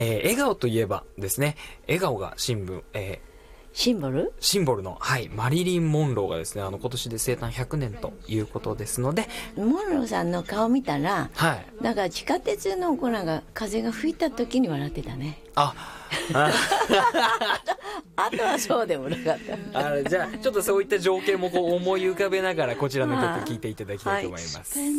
笑顔といえばですね、笑顔がシンボルの、はい、マリリン・モンローがですね、今年で生誕100年ということですので、 モンローさんの顔見たら、 はい。 だから地下鉄の子らが風が吹いた時に笑ってたね。 あとはそうでもなかった。 じゃあ、ちょっとそういった情景もこう思い浮かべながら、こちらの曲聴いていただきたいと思います。